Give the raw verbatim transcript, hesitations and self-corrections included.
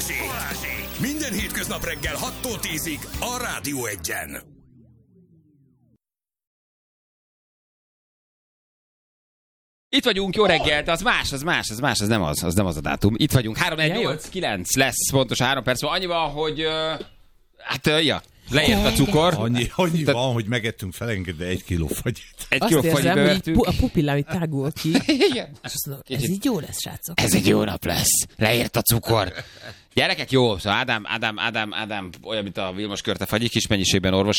Balázsék! Minden hétköznap reggel hattól tízig a Rádió Egyen. Itt vagyunk, jó reggelt, az más, az más, az más, az nem az, az nem az a dátum. Itt vagyunk, három egy nyolc kilenc lesz pontosan három perc, van annyi van, hogy uh, hát, uh, ja, leért a cukor. Annyi, annyi Te... van, hogy megettünk felenkedve egy kiló fagyit. Egy azt kiló érzem, fagyit bevertünk. hogy a pupillám itt tágul ki. Igen. És azt mondom, ez így jó lesz, srácok. Ez egy jó nap lesz, leért a cukor. Gyerekek, jó, szóval Ádám, Ádám, Ádám, Ádám olyan, mint a Vilmos Körte fagyi, kis mennyiségben orvos